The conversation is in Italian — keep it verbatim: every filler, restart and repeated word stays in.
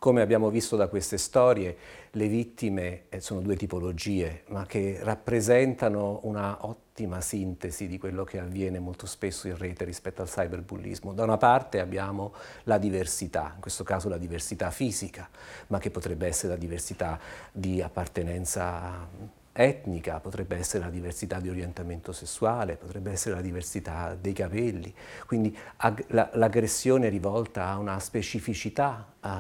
Come abbiamo visto da queste storie, le vittime sono due tipologie, ma che rappresentano una ottima sintesi di quello che avviene molto spesso in rete rispetto al cyberbullismo. Da una parte abbiamo la diversità, in questo caso la diversità fisica, ma che potrebbe essere la diversità di appartenenza etnica, potrebbe essere la diversità di orientamento sessuale, potrebbe essere la diversità dei capelli, quindi l'aggressione rivolta a una specificità